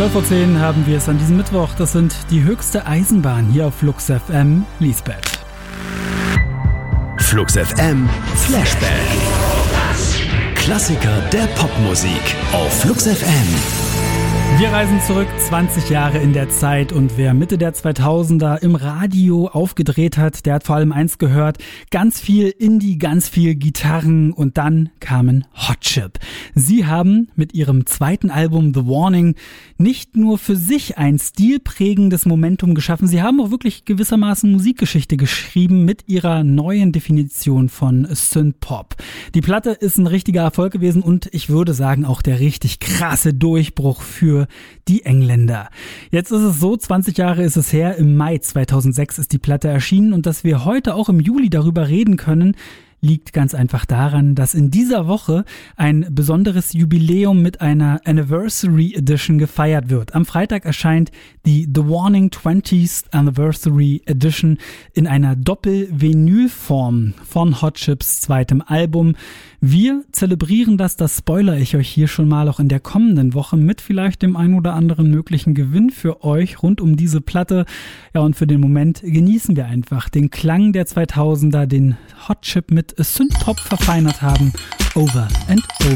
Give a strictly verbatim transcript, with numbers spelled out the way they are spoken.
zwölf vor zehn haben wir es an diesem Mittwoch. Das sind die höchste Eisenbahn hier auf Flux F M, Lisbeth. Flux F M Flashback. Klassiker der Popmusik auf Flux F M. Wir reisen zurück zwanzig Jahre in der Zeit und wer Mitte der zweitausender im Radio aufgedreht hat, der hat vor allem eins gehört, ganz viel Indie, ganz viel Gitarren und dann kamen Hot Chip. Sie haben mit ihrem zweiten Album The Warning nicht nur für sich ein stilprägendes Momentum geschaffen, sie haben auch wirklich gewissermaßen Musikgeschichte geschrieben mit ihrer neuen Definition von Synthpop. Die Platte ist ein richtiger Erfolg gewesen und ich würde sagen auch der richtig krasse Durchbruch für die Engländer. Jetzt ist es so, zwanzig Jahre ist es her, im Mai zweitausendsechs ist die Platte erschienen und dass wir heute auch im Juli darüber reden können, liegt ganz einfach daran, dass in dieser Woche ein besonderes Jubiläum mit einer Anniversary Edition gefeiert wird. Am Freitag erscheint die The Warning twentieth Anniversary Edition in einer Doppel-Vinyl-Form von Hot Chips zweitem Album. Wir zelebrieren das, das spoilere ich euch hier schon mal auch in der kommenden Woche mit vielleicht dem ein oder anderen möglichen Gewinn für euch rund um diese Platte. Ja, und für den Moment genießen wir einfach den Klang der zweitausender, den Hot Chip mit Synthpop verfeinert haben. Over and over.